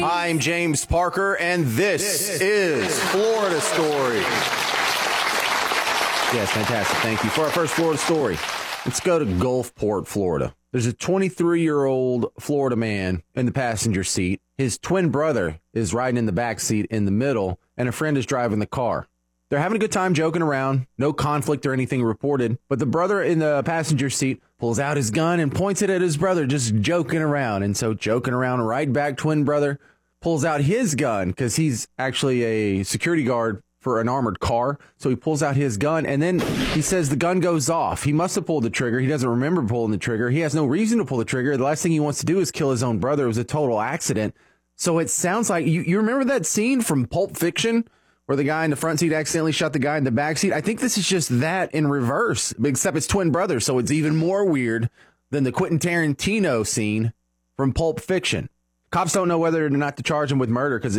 I'm James Parker, and this is Florida Story. Yes, fantastic. Thank you. For our first Florida story, let's go to Gulfport, Florida. There's a 23-year-old Florida man in the passenger seat. His twin brother is riding in the back seat in the middle, and a friend is driving the car. They're having a good time joking around. No conflict or anything reported. But the brother in the passenger seat pulls out his gun and points it at his brother, just joking around. And so joking around, right back, twin brother pulls out his gun because he's actually a security guard for an armored car. So he pulls out his gun, and then he says the gun goes off. He must have pulled the trigger. He doesn't remember pulling the trigger. He has no reason to pull the trigger. The last thing he wants to do is kill his own brother. It was a total accident. So it sounds like you remember that scene from Pulp Fiction where the guy in the front seat accidentally shot the guy in the back seat? I think this is just that in reverse, except it's twin brothers. So it's even more weird than the Quentin Tarantino scene from Pulp Fiction. Cops don't know whether or not to charge him with murder because